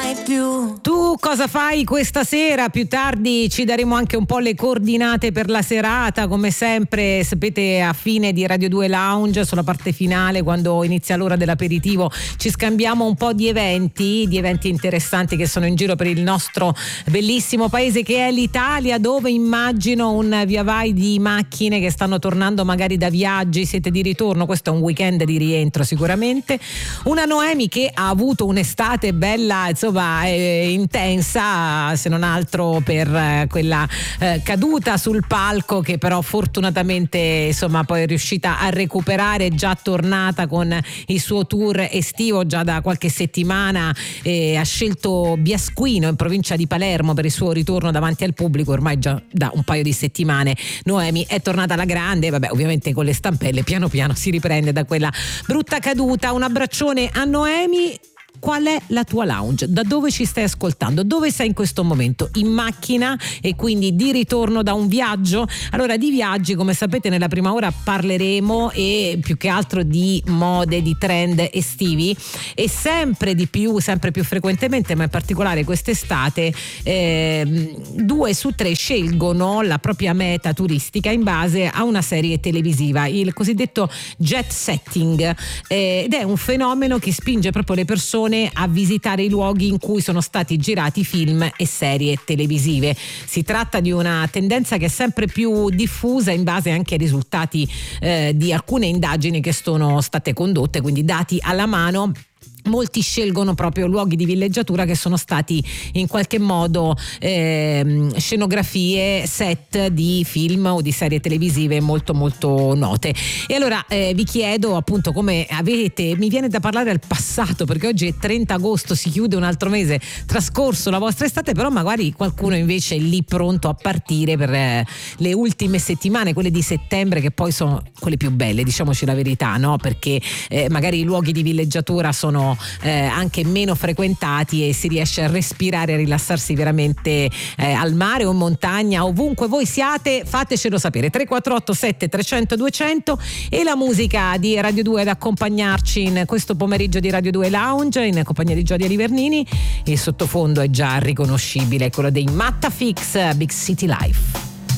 mai più. Tu cosa fai questa sera? Più tardi ci daremo anche un po' le coordinate per la serata, come sempre sapete a fine di Radio 2 Lounge, sulla parte finale quando inizia l'ora dell'aperitivo ci scambiamo un po' di eventi interessanti che sono in giro per il nostro bellissimo paese che è l'Italia, dove immagino un via vai di macchine che stanno tornando magari da viaggi, siete di ritorno, questo è un weekend di rientro sicuramente, una Noemi che ha avuto un'estate bella insomma intensa, se non altro per quella caduta sul palco che però fortunatamente insomma poi è riuscita a recuperare, già tornata con il suo tour estivo già da qualche settimana, ha scelto Biasquino in provincia di Palermo per il suo ritorno davanti al pubblico, ormai già da un paio di settimane Noemi è tornata alla grande, vabbè ovviamente con le stampelle piano piano si riprende da quella brutta caduta. Un abbraccione a Noemi. Qual è la tua lounge? Da dove ci stai ascoltando? Dove sei in questo momento? In macchina e quindi di ritorno da un viaggio? Allora di viaggi, come sapete, nella prima ora parleremo e più che altro di mode, di trend estivi e sempre più frequentemente, ma in particolare quest'estate 2 su 3 scelgono la propria meta turistica in base a una serie televisiva, il cosiddetto jet setting, ed è un fenomeno che spinge proprio le persone a visitare i luoghi in cui sono stati girati film e serie televisive. Si tratta di una tendenza che è sempre più diffusa in base anche ai risultati di alcune indagini che sono state condotte, quindi dati alla mano. Molti scelgono proprio luoghi di villeggiatura che sono stati in qualche modo scenografie, set di film o di serie televisive molto molto note. E allora vi chiedo appunto come avete, mi viene da parlare al passato perché oggi è 30 agosto, si chiude un altro mese trascorso la vostra estate, però magari qualcuno invece è lì pronto a partire per le ultime settimane, quelle di settembre che poi sono quelle più belle, diciamoci la verità, no? Perché magari i luoghi di villeggiatura sono anche meno frequentati e si riesce a respirare e a rilassarsi veramente al mare o in montagna, ovunque voi siate, fatecelo sapere. 348 300 200 e la musica di Radio 2 ad accompagnarci in questo pomeriggio di Radio 2 Lounge in compagnia di Giodia Livernini. Il sottofondo è già riconoscibile, quello dei Mattafix, Big City Life.